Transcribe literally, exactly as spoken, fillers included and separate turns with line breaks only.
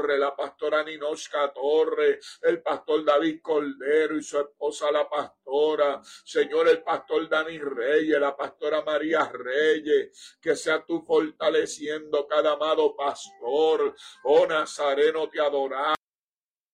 Torre, la pastora Ninoshka Torre, el pastor David Cordero y su esposa la pastora, Señor, el pastor Dani Reyes, la pastora María Reyes, que sea tú fortaleciendo cada amado pastor. Oh Nazareno, te adoramos.